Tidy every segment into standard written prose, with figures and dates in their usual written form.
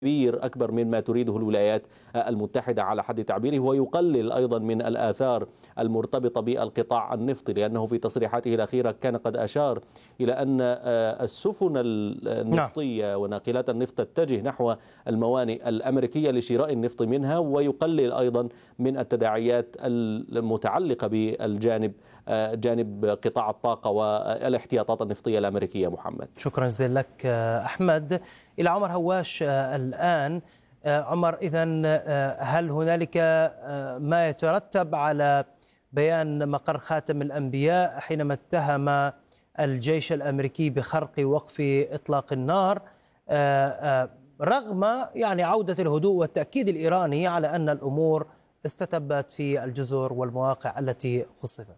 كبير أكبر من ما تريده الولايات المتحدة على حد تعبيره، ويقلل أيضا من الآثار المرتبطة بالقطاع النفطي، لأنه في تصريحاته الأخيرة كان قد أشار إلى أن السفن النفطية وناقلات النفط تتجه نحو الموانئ الأمريكية لشراء النفط منها، ويقلل أيضا من التداعيات المتعلقة بالجانب جانب قطاع الطاقة والاحتياطات النفطية الأمريكية. محمد، شكرا جزيلا لك أحمد. إلى عمر هواش الآن. عمر، إذن هل هنالك ما يترتب على بيان مقر خاتم الأنبياء حينما اتهم الجيش الأمريكي بخرق وقف إطلاق النار، رغم عودة الهدوء والتأكيد الإيراني على أن الأمور استتبت في الجزر والمواقع التي قصفت؟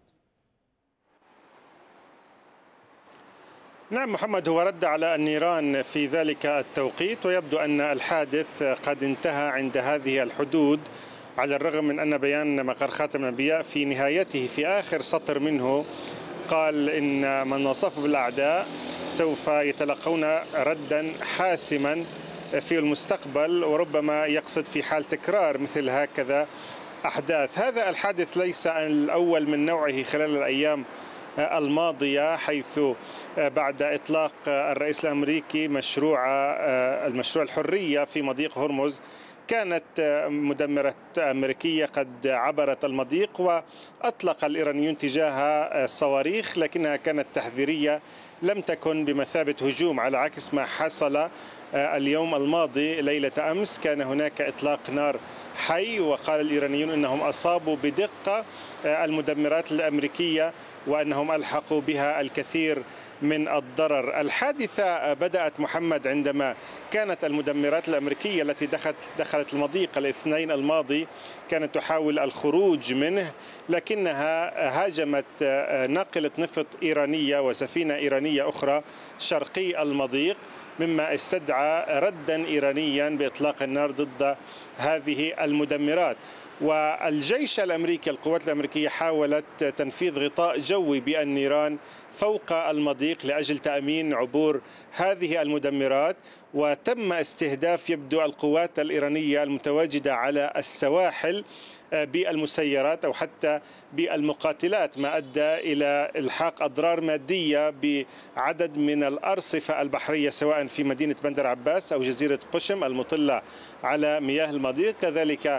نعم محمد، هو رد على النيران في ذلك التوقيت، ويبدو أن الحادث قد انتهى عند هذه الحدود، على الرغم من أن بيان مقر خاتم الأنبياء في نهايته في آخر سطر منه قال إن من وصفه بالأعداء سوف يتلقون ردا حاسما في المستقبل، وربما يقصد في حال تكرار مثل هكذا أحداث. هذا الحادث ليس الأول من نوعه خلال الأيام الماضية، حيث بعد إطلاق الرئيس الأمريكي المشروع الحرية في مضيق هرمز، كانت مدمرات أمريكية قد عبرت المضيق، وأطلق الإيرانيون تجاهها صواريخ، لكنها كانت تحذيرية، لم تكن بمثابة هجوم، على عكس ما حصل اليوم الماضي. ليلة أمس كان هناك إطلاق نار حي، وقال الإيرانيون أنهم أصابوا بدقة المدمرات الأمريكية وأنهم ألحقوا بها الكثير من الضرر. الحادثة بدأت محمد عندما كانت المدمرات الأمريكية التي دخلت المضيق الاثنين الماضي كانت تحاول الخروج منه، لكنها هاجمت ناقلة نفط إيرانية وسفينة إيرانية أخرى شرقي المضيق، مما استدعى ردا إيرانيا بإطلاق النار ضد هذه المدمرات. والجيش الأمريكي، القوات الأمريكية، حاولت تنفيذ غطاء جوي بالنيران فوق المضيق لأجل تأمين عبور هذه المدمرات، وتم استهداف يبدو القوات الإيرانية المتواجدة على السواحل بالمسيرات أو حتى بالمقاتلات، ما أدى إلى إلحاق أضرار مادية بعدد من الأرصفة البحرية سواء في مدينة بندر عباس أو جزيرة قشم المطلة على مياه المضيق، كذلك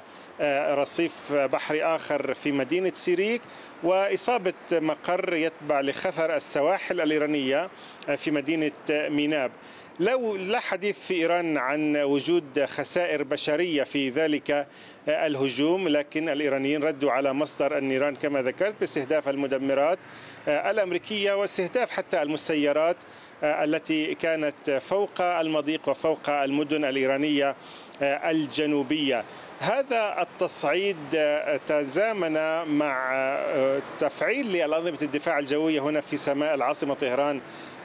رصيف بحري آخر في مدينة سيريك، وإصابة مقر يتبع لخفر السواحل الإيرانية في مدينة ميناب. لا حديث في إيران عن وجود خسائر بشرية في ذلك الهجوم، لكن الإيرانيين ردوا على مصدر النيران كما ذكرت باستهداف المدمرات الأمريكية واستهداف حتى المسيرات التي كانت فوق المضيق وفوق المدن الإيرانية الجنوبية. هذا التصعيد تزامن مع تفعيل لأنظمة الدفاع الجوية هنا في سماء العاصمة طهران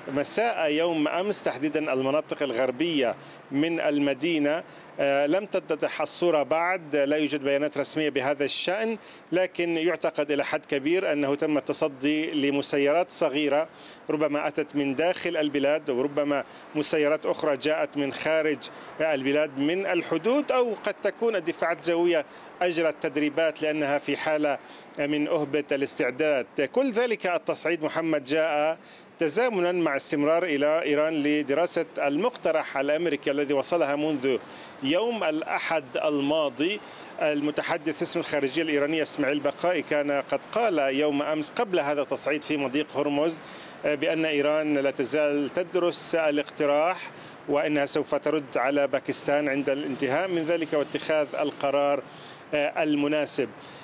مساء يوم أمس، تحديدا المناطق الغربية من المدينة. لم تتضح الصورة بعد، لا يوجد بيانات رسمية بهذا الشأن، لكن يعتقد إلى حد كبير أنه تم التصدي لمسيرات صغيرة ربما أتت من داخل البلاد، وربما مسيرات أخرى جاءت من خارج البلاد من الحدود، أو قد تكون الدفاعات الجوية أجرت تدريبات لأنها في حالة من أهبة الاستعداد. كل ذلك التصعيد محمد جاء تزامنا مع استمرار إلى إيران لدراسة المقترح الأمريكي الذي وصلها منذ يوم الأحد الماضي. المتحدث اسم الخارجية الإيرانية اسماعيل بقائي كان قد قال يوم أمس قبل هذا التصعيد في مضيق هرمز بأن إيران لا تزال تدرس الاقتراح، وأنها سوف ترد على باكستان عند الانتهاء من ذلك واتخاذ القرار المناسب.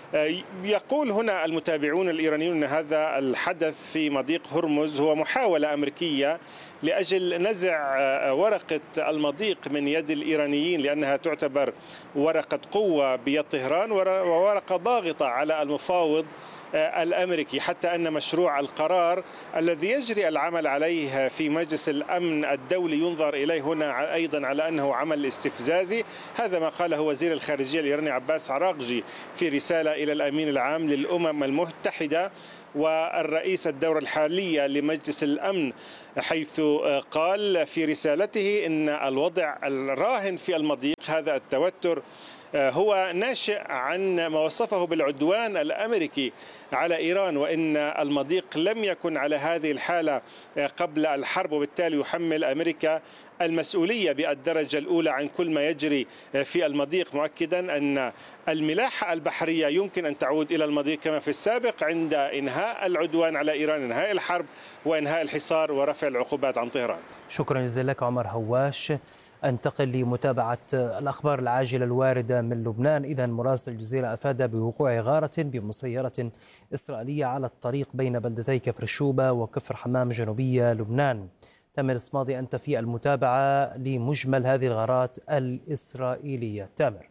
يقول هنا المتابعون الإيرانيون أن هذا الحدث في مضيق هرمز هو محاولة أمريكية لأجل نزع ورقة المضيق من يد الإيرانيين، لأنها تعتبر ورقة قوة بيد طهران وورقة ضاغطة على المفاوض الأمريكي، حتى أن مشروع القرار الذي يجري العمل عليه في مجلس الأمن الدولي ينظر إليه هنا أيضا على أنه عمل استفزازي. هذا ما قاله وزير الخارجية الإيراني عباس عراقجي في رسالة إلى الأمين العام للأمم المتحدة، والرئيس الدورة الحالية لمجلس الأمن، حيث قال في رسالته إن الوضع الراهن في المضيق، هذا التوتر، هو ناشئ عن ما وصفه بالعدوان الأمريكي على إيران، وإن المضيق لم يكن على هذه الحالة قبل الحرب، وبالتالي يحمل أمريكا المسؤولية بالدرجة الأولى عن كل ما يجري في المضيق، مؤكدا أن الملاحة البحرية يمكن أن تعود إلى المضيق كما في السابق عند إنهاء العدوان على إيران، إنهاء الحرب وإنهاء الحصار ورفع العقوبات عن طهران. شكرا جزيلا لك عمر هواش. انتقل لمتابعة الأخبار العاجلة الواردة من لبنان. إذن مراسل الجزيرة أفاد بوقوع غارة بمسيرة إسرائيلية على الطريق بين بلدتي كفر الشوبة وكفر حمام جنوبية لبنان. تامر الصمادي، أنت في المتابعة لمجمل هذه الغارات الإسرائيلية. تامر.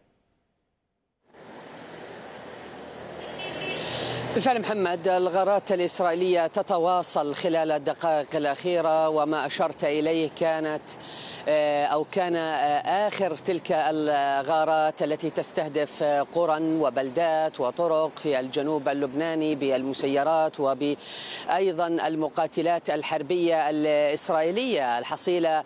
بالفعل محمد، الغارات الإسرائيلية تتواصل خلال الدقائق الأخيرة، وما أشرت إليه كان آخر تلك الغارات التي تستهدف قرى وبلدات وطرق في الجنوب اللبناني بالمسيرات وبأيضا المقاتلات الحربية الإسرائيلية. الحصيلة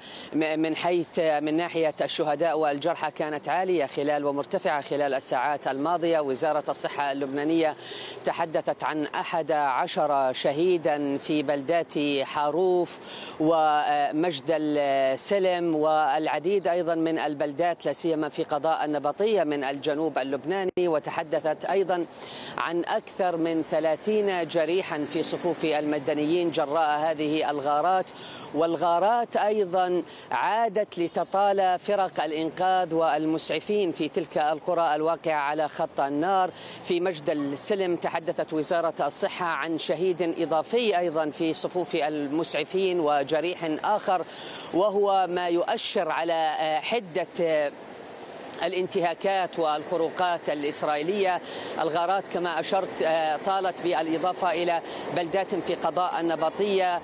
من ناحية الشهداء والجرحى كانت عالية ومرتفعة خلال الساعات الماضية. وزارة الصحة اللبنانية تحدثت عن 11 شهيدا في بلدات حاروف ومجد السلم والعديد أيضا من البلدات، لا سيما في قضاء النبطية من الجنوب اللبناني. وتحدثت أيضا عن أكثر من 30 جريحا في صفوف المدنيين جراء هذه الغارات. والغارات أيضا عادت لتطال فرق الإنقاذ والمسعفين في تلك القرى الواقعة على خط النار. في مجد السلم تحدثت وزارة الصحة عن شهيد إضافي أيضا في صفوف المسعفين وجريح آخر، وهو ما يؤشر على حدة الانتهاكات والخروقات الإسرائيلية. الغارات كما أشرت طالت بالإضافة إلى بلدات في قضاء النبطية،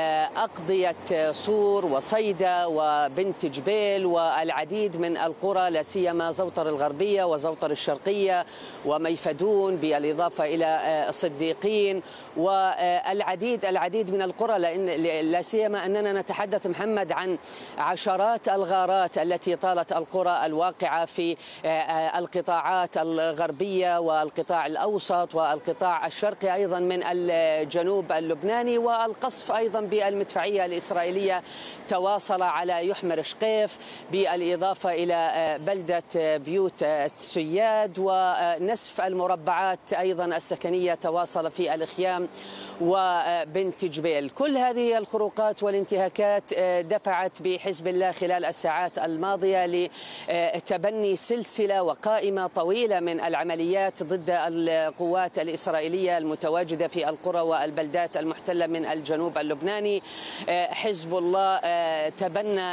أقضية صور وصيدا وبنت جبيل والعديد من القرى، لا سيما زوطر الغربية وزوطر الشرقية وميفدون، بالإضافة إلى صديقين والعديد من القرى. لا سيما أننا نتحدث محمد عن عشرات الغارات التي طالت القرى الواقعة في القطاعات الغربية والقطاع الأوسط والقطاع الشرقي أيضا من الجنوب اللبناني. والقصف أيضا بالمدفعية الإسرائيلية تواصل على يحمر شقيف، بالإضافة إلى بلدة بيوت السياد، ونسف المربعات أيضا السكنية تواصل في الخيام وبنت جبيل. كل هذه الخروقات والانتهاكات دفعت بحزب الله خلال الساعات الماضية لتبني سلسلة وقائمة طويلة من العمليات ضد القوات الإسرائيلية المتواجدة في القرى والبلدات المحتلة من الجنوب اللبناني. حزب الله تبنى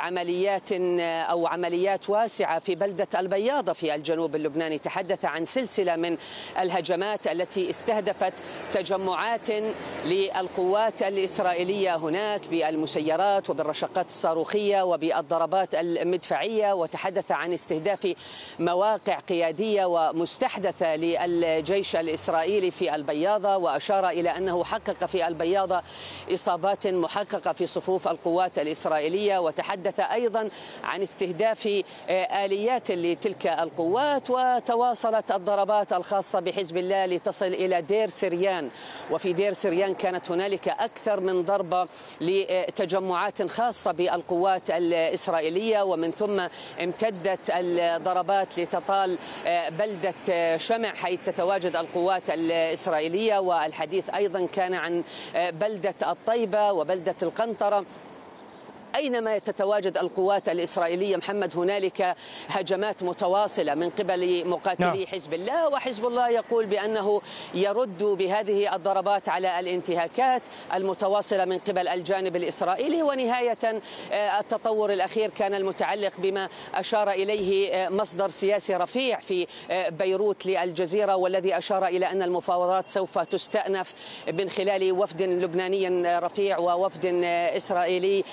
عمليات واسعة في بلدة البياضة في الجنوب اللبناني. تحدث عن سلسلة من الهجمات التي استهدفت تجمعات للقوات الإسرائيلية هناك بالمسيرات وبالرشقات الصاروخية وبالضربات المدفعية. وتحدث عن استهداف مواقع قيادية ومستحدثة للجيش الإسرائيلي في البياضة، وأشار إلى أنه حقق في البياضة إصابات محققة في صفوف القوات الإسرائيلية. وتحدث أيضا عن استهداف آليات لتلك القوات. وتواصلت الضربات الخاصة بحزب الله لتصل إلى دير سريان، وفي دير سريان كانت هنالك أكثر من ضربة لتجمعات خاصة بالقوات الإسرائيلية، ومن ثم امتدت الضربات لتطال بلدة شمع حيث تتواجد القوات الإسرائيلية. والحديث أيضا كان عن بلدة الطيبة وبلدة القنطرة. أينما تتواجد القوات الإسرائيلية محمد هنالك هجمات متواصلة من قبل مقاتلي حزب الله، وحزب الله يقول بأنه يرد بهذه الضربات على الانتهاكات المتواصلة من قبل الجانب الإسرائيلي. ونهاية التطور الأخير كان المتعلق بما أشار إليه مصدر سياسي رفيع في بيروت للجزيرة، والذي أشار إلى أن المفاوضات سوف تستأنف من خلال وفد لبناني رفيع ووفد إسرائيلي.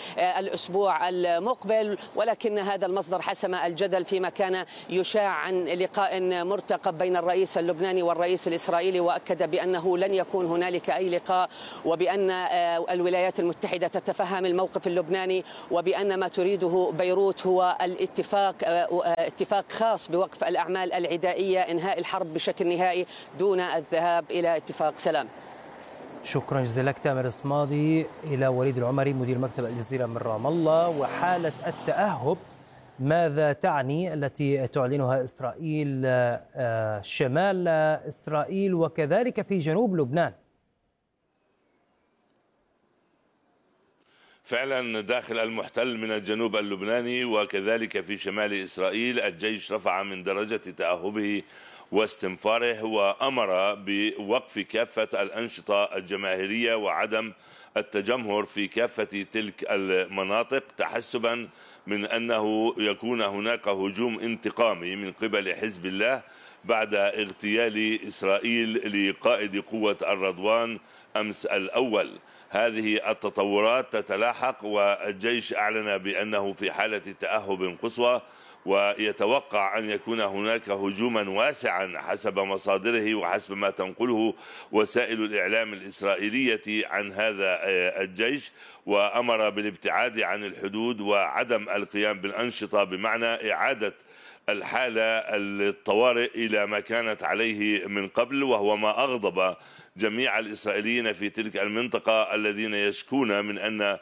الأسبوع المقبل. ولكن هذا المصدر حسم الجدل فيما كان يشاع عن لقاء مرتقب بين الرئيس اللبناني والرئيس الإسرائيلي، وأكد بأنه لن يكون هنالك أي لقاء، وبأن الولايات المتحدة تتفهم الموقف اللبناني، وبأن ما تريده بيروت هو اتفاق خاص بوقف الأعمال العدائية، إنهاء الحرب بشكل نهائي دون الذهاب إلى اتفاق سلام. شكرا جزيلا لك تامر الصمادي. إلى وليد العمري مدير مكتب الجزيرة من رام الله، وحالة التأهب ماذا تعني التي تعلنها إسرائيل شمال إسرائيل وكذلك في جنوب لبنان؟ فعلا داخل المحتل من الجنوب اللبناني وكذلك في شمال إسرائيل الجيش رفع من درجة تأهبه واستنفاره، وأمر بوقف كافة الأنشطة الجماهيرية وعدم التجمهر في كافة تلك المناطق، تحسبا من أنه يكون هناك هجوم انتقامي من قبل حزب الله بعد اغتيال إسرائيل لقائد قوة الرضوان أمس الأول. هذه التطورات تتلاحق، والجيش أعلن بأنه في حالة تأهب قصوى، ويتوقع أن يكون هناك هجوما واسعا حسب مصادره وحسب ما تنقله وسائل الإعلام الإسرائيلية عن هذا الجيش. وأمر بالابتعاد عن الحدود وعدم القيام بالأنشطة، بمعنى إعادة الحالة الطوارئ إلى ما كانت عليه من قبل، وهو ما أغضب جميع الإسرائيليين في تلك المنطقة الذين يشكون من أن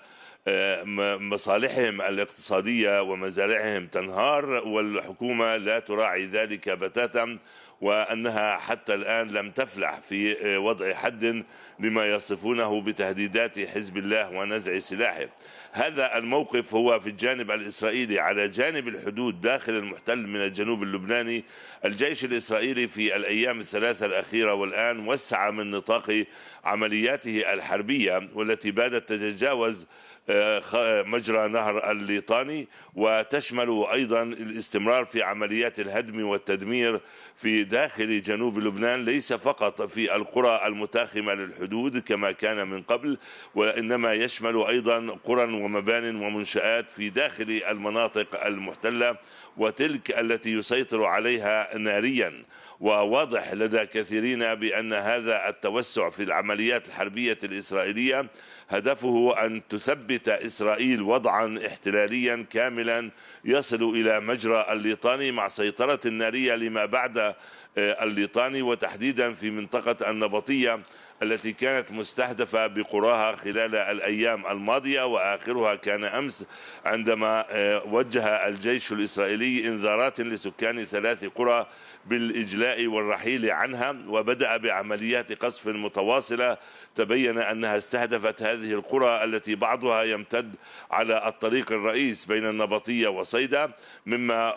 مصالحهم الاقتصادية ومزارعهم تنهار والحكومة لا تراعي ذلك بتاتا، وأنها حتى الآن لم تفلح في وضع حد لما يصفونه بتهديدات حزب الله ونزع سلاحه. هذا الموقف هو في الجانب الإسرائيلي. على جانب الحدود داخل المحتل من الجنوب اللبناني، الجيش الإسرائيلي في الأيام الثلاثة الأخيرة والآن وسع من نطاق عملياته الحربية، والتي بادت تتجاوز مجرى نهر الليطاني، وتشمل أيضا الاستمرار في عمليات الهدم والتدمير في داخل جنوب لبنان، ليس فقط في القرى المتاخمة للحدود كما كان من قبل، وإنما يشمل أيضا قرى ومبان ومنشآت في داخل المناطق المحتلة وتلك التي يسيطر عليها ناريا. وواضح لدى كثيرين بأن هذا التوسع في العمليات الحربية الإسرائيلية هدفه أن تثبت إسرائيل وضعا احتلاليا كاملا يصل إلى مجرى الليطاني مع سيطرة نارية لما بعد الليطاني، وتحديدا في منطقة النبطية التي كانت مستهدفة بقراها خلال الأيام الماضية، وآخرها كان أمس عندما وجه الجيش الإسرائيلي إنذارات لسكان 3 قرى بالإجلاء والرحيل عنها، وبدأ بعمليات قصف متواصلة تبين أنها استهدفت هذه القرى التي بعضها يمتد على الطريق الرئيس بين النبطية وصيدا، مما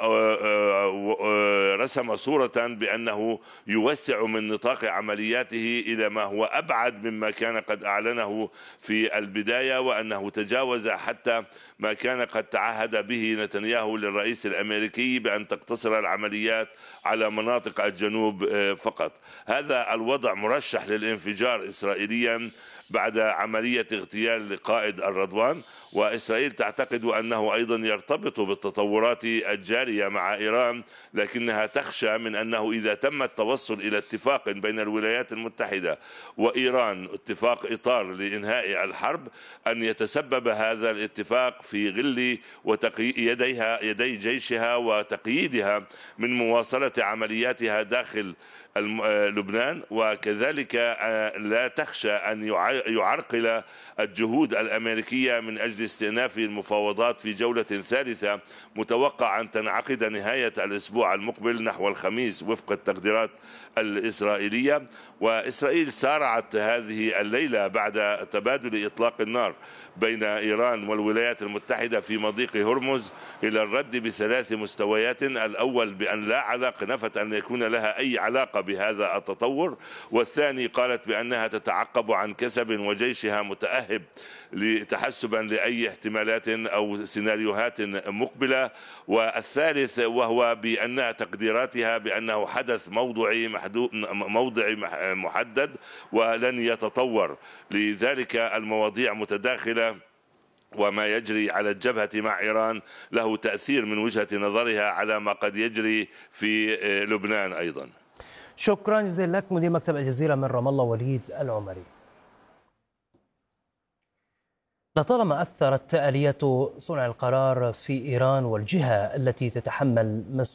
رسم صورة بأنه يوسع من نطاق عملياته إلى ما هو أبعد مما كان قد أعلنه في البداية، وأنه تجاوز حتى ما كان قد تعهد به نتنياهو للرئيس الأمريكي بأن تقتصر العمليات على مناطق الجنوب فقط. هذا الوضع مرشح للانفجار إسرائيليا بعد عملية اغتيال قائد الرضوان، وإسرائيل تعتقد أنه أيضا يرتبط بالتطورات الجارية مع إيران، لكنها تخشى من أنه إذا تم التوصل إلى اتفاق بين الولايات المتحدة وإيران، اتفاق إطار لإنهاء الحرب، أن يتسبب هذا الاتفاق في غل يدي جيشها وتقييدها من مواصلة عملياتها داخل لبنان، وكذلك لا تخشى أن يعرقل الجهود الأمريكية من أجل استئناف المفاوضات في جولة ثالثة متوقع أن تنعقد نهاية الأسبوع المقبل نحو الخميس وفق التقديرات الإسرائيلية. وإسرائيل سارعت هذه الليلة بعد تبادل إطلاق النار بين إيران والولايات المتحدة في مضيق هرمز إلى الرد ب3 مستويات. الأول بأن لا علاقة، نفت أن يكون لها أي علاقة بهذا التطور، والثاني قالت بأنها تتعقب عن كثب وجيشها متأهب تحسبا لأي احتمالات أو سيناريوهات مقبلة، والثالث وهو بأن تقديراتها بأنه حدث موضعي محدد ولن يتطور، لذلك المواضيع متداخلة وما يجري على الجبهة مع إيران له تأثير من وجهة نظرها على ما قد يجري في لبنان أيضا. شكرا جزيلا لك مدير مكتب الجزيرة من رام الله وليد العمري. لطالما أثرت آلية صنع القرار في إيران والجهة التي تتحمل مسؤولية